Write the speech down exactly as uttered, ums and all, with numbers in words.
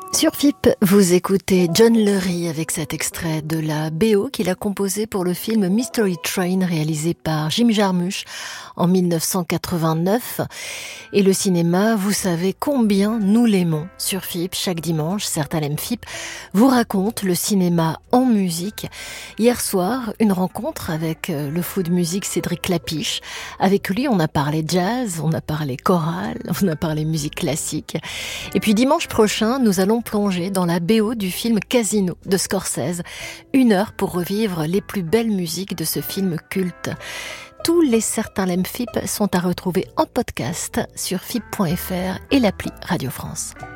Sur F I P, vous écoutez John Lurie avec cet extrait de la B O qu'il a composé pour le film Mystery Train réalisé par Jim Jarmusch en mille neuf cent quatre-vingt-neuf. Et le cinéma, vous savez combien nous l'aimons. Sur F I P, chaque dimanche, certains l'aiment F I P, vous raconte le cinéma en musique. Hier soir, une rencontre avec le fou de musique Cédric Clapiche. Avec lui, on a parlé jazz, on a parlé chorale, on a parlé musique classique. Et puis dimanche prochain, nous allons plonger dans la B O du film Casino de Scorsese. Une heure pour revivre les plus belles musiques de ce film culte. Tous les Certains l'aiment F I P sont à retrouver en podcast sur F I P point F R et l'appli Radio France.